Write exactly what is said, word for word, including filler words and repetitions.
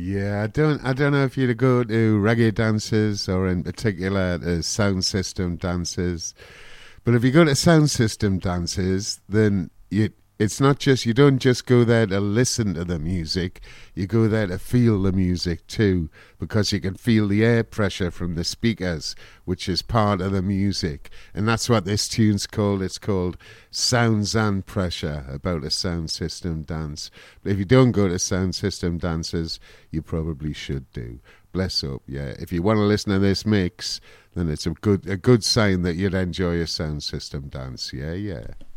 Yeah, I don't. I don't know if you'd go to reggae dances or, in particular, to sound system dances. But if you go to sound system dances, then you. It's not just, you don't just go there to listen to the music, you go there to feel the music too, because you can feel the air pressure from the speakers, which is part of the music. And that's what this tune's called. It's called Sounds and Pressure, about a sound system dance. But if you don't go to sound system dances, you probably should do. Bless up, yeah. If you want to listen to this mix, then it's a good a good sign that you'd enjoy a sound system dance. Yeah, yeah.